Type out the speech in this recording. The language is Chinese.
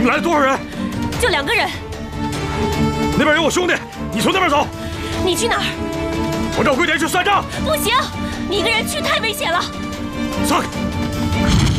们来了多少人？ 就2个人。 那边有我兄弟，你从那边走。 你去哪儿？ 我找桂田去算账。 不行，你一个人去太危险了。 散开！